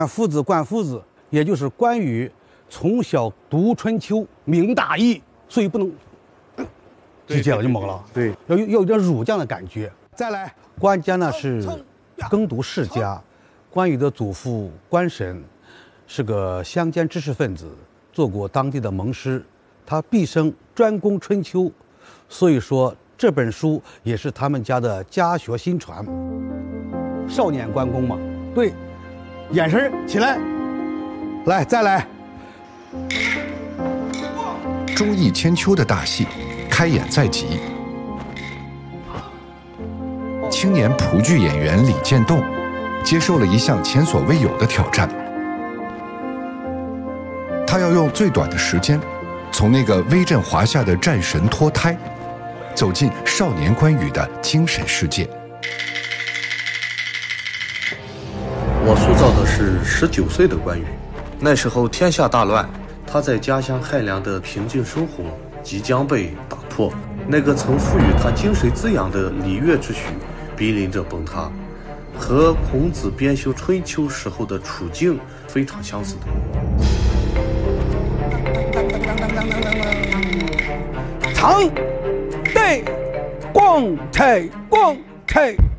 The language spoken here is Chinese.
夫子冠夫子，也就是关羽从小读春秋，明大义，所以不能直接了就猛了。 对， 要有点儒将的感觉。再来，关家呢是耕读世家，关羽的祖父关神是个乡间知识分子，做过当地的盟师，他毕生专攻春秋，所以说这本书也是他们家的家学新传。少年关公嘛，对，眼神起来，来再来。 周易千秋的大戏开演在即，青年蒲剧演员李建栋接受了一项前所未有的挑战，他要用最短的时间，从那个威震华夏的战神脱胎，走进少年关羽的精神世界。 我塑造的是19岁的关羽，那时候天下大乱，他在家乡汉阳的平静生活即将被打破，那个曾赋予他精神滋养的礼乐秩序濒临着崩塌，和孔子编修春秋时候的处境非常相似的。 唐代光太光太